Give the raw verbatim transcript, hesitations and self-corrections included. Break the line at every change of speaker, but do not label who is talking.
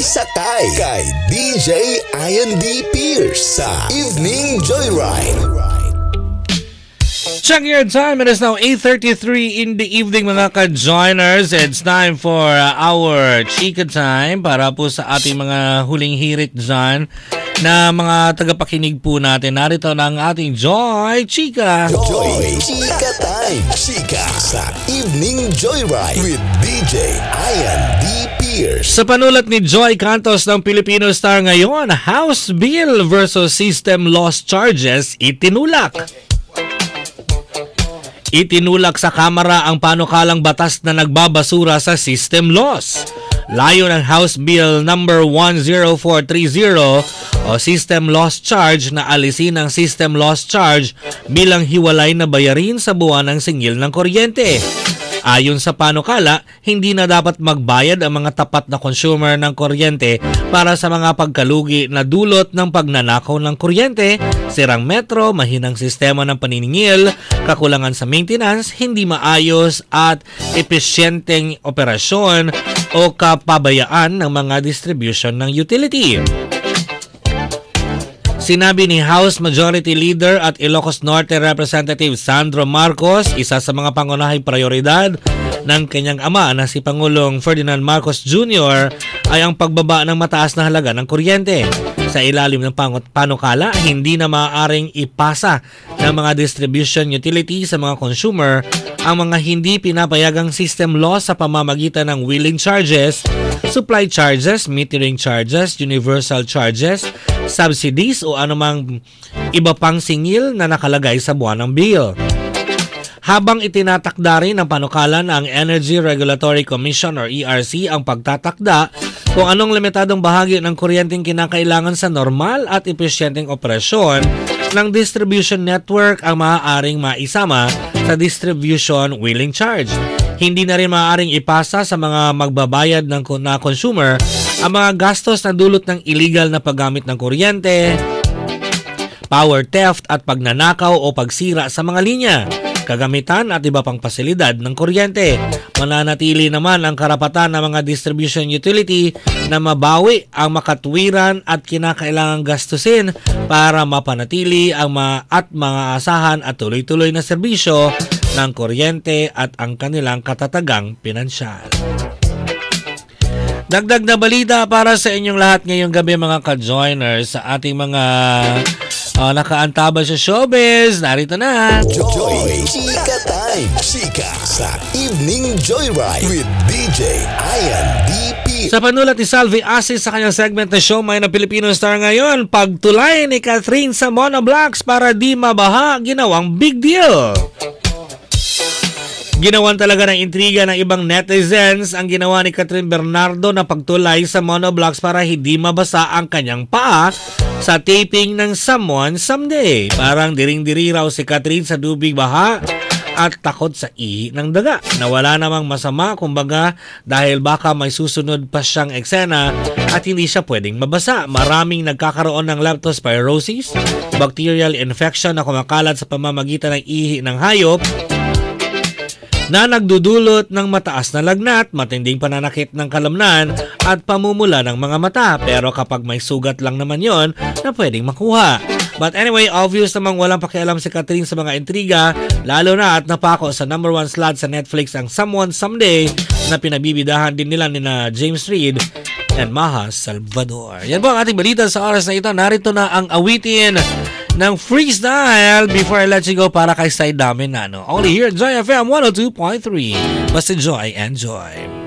Sakay kay D J Ian D. Pierce sa Evening Joyride.
Check your time. It is now eight thirty-three in the evening, mga ka-joiners. It's time for uh, our Chika Time para po sa ating mga huling hirit dyan na mga tagapakinig po natin. Narito na ang ating Joy Chika.
Joy Chika Time. Chika sa Evening Joyride with D J Ian D. Pierce.
Sa panulat ni Joy Cantos ng Filipino Star ngayon, House Bill versus System Loss Charges itinulak. Itinulak sa Kamara ang panukalang batas na nagbabasura sa system loss. Layo ng House Bill number one oh four three oh o System Loss Charge na alisin ang System Loss Charge bilang hiwalay na bayarin sa buwan ng singil ng kuryente. Ayon sa panukala, hindi na dapat magbayad ang mga tapat na consumer ng kuryente para sa mga pagkalugi na dulot ng pagnanakaw ng kuryente, sirang metro, mahinang sistema ng paniningil, kakulangan sa maintenance, hindi maayos at epesyenteng operasyon o kapabayaan ng mga distribution ng utility. Sinabi ni House Majority Leader at Ilocos Norte Representative Sandro Marcos, isa sa mga pangunahing prioridad ng kanyang ama na si Pangulong Ferdinand Marcos Junior ay ang pagbaba ng mataas na halaga ng kuryente. Sa ilalim ng panukala, hindi na maaaring ipasa ng mga distribution utility sa mga consumer ang mga hindi pinapayagang system loss sa pamamagitan ng wheeling charges, supply charges, metering charges, universal charges, subsidies o anumang iba pang singil na nakalagay sa buwan ng bill. Habang itinatakda rin ng panukala ng Energy Regulatory Commission or E R C ang pagtatakda kung anong limitadong bahagi ng kuryenteng kinakailangan sa normal at epesyenteng operasyon ng distribution network ang maaaring maisama sa distribution wheeling charge. Hindi na rin maaaring ipasa sa mga magbabayad ng na consumer ang mga gastos na dulot ng illegal na paggamit ng kuryente, power theft at pagnanakaw o pagsira sa mga linya, kagamitan at iba pang pasilidad ng kuryente. Mananatili naman ang karapatan ng mga distribution utility na mabawi ang makatwiran at kinakailangang gastusin para mapanatili ang ma- at mga asahan at tuloy-tuloy na serbisyo ng kuryente at ang kanilang katatagang pinansyal. Dagdag na balita para sa inyong lahat ngayong gabi, mga ka-joiners, sa ating mga uh, nakaantabay sa showbiz. Narito na
Joy Chika Time. Chika sa Evening Joyride with D J Ian D. Pierce.
Sa panulat ni Salvi Asis sa kanyang segment na Show My na Filipino Star ngayon, pagtulay ni Catherine sa Monoblocks para di mabaha, ginawang big deal. Ginawan talaga ng intriga ng ibang netizens ang ginawa ni Catherine Bernardo na pagtulay sa Monoblocks para hindi mabasa ang kanyang paa sa taping ng Someone Someday. Parang diring-diri raw si Catherine sa tubig baha at takot sa ihi ng daga. Nawala namang masama, kumbaga, dahil baka may susunod pa siyang eksena at hindi siya pwedeng mabasa. Maraming nagkakaroon ng leptospirosis, bacterial infection na kumakalat sa pamamagitan ng ihi ng hayop na nagdudulot ng mataas na lagnat, matinding pananakit ng kalamnan at pamumula ng mga mata. Pero kapag may sugat lang naman yon na pwedeng makuha. But anyway, obvious namang walang pakialam si Catherine sa mga intriga, lalo na at napako sa number one slot sa Netflix ang Someone Someday na pinabibidahan din nila ni na James Reid and Maha Salvador. Yan po ang ating balita sa oras na ito. Narito na ang awitin ng freestyle before I let you go para kay Side Damin na no. Only here at Joy F M one oh two point three. Basta Joy and Joy.